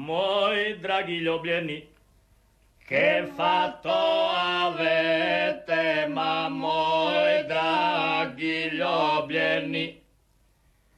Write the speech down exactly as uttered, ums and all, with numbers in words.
moj dragi ljubljeni, che fatto avete, ma moj dragi ljubljeni?